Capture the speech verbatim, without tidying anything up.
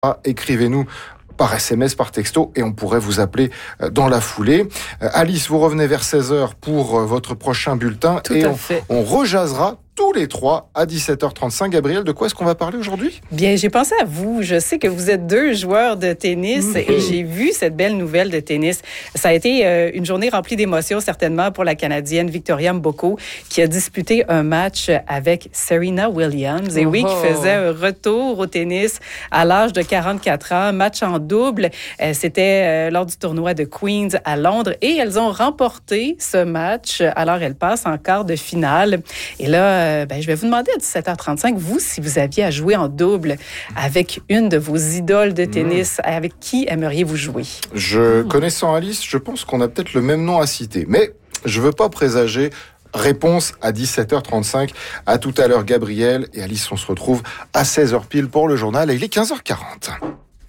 Écrivez-nous par S M S, par texto, et on pourrait vous appeler dans la foulée. Alice, vous revenez vers seize heures pour votre prochain bulletin. Tout et à on, fait. on rejasera tous les trois à dix-sept heures trente-cinq. Gabriel, de quoi est-ce qu'on va parler aujourd'hui? Bien, j'ai pensé à vous. Je sais que vous êtes deux joueurs de tennis mmh. et j'ai vu cette belle nouvelle de tennis. Ça a été euh, une journée remplie d'émotions, certainement, pour la Canadienne Victoria Mboko, qui a disputé un match avec Serena Williams. Et oh oui, qui faisait un retour au tennis à l'âge de quarante-quatre ans. Match en double. Euh, c'était euh, lors du tournoi de Queens à Londres. Et elles ont remporté ce match. Alors, elles passent en quart de finale. Et là, euh, ben, je vais vous demander à dix-sept heures trente-cinq, vous, si vous aviez à jouer en double avec une de vos idoles de tennis, mmh. avec qui aimeriez-vous jouer? Je, mmh. connaissant Alice, je pense qu'on a peut-être le même nom à citer. Mais je ne veux pas présager. Réponse à dix-sept heures trente-cinq. À tout à l'heure, Gabriel et Alice. On se retrouve à seize heures pile pour le journal. Et il est quinze heures quarante.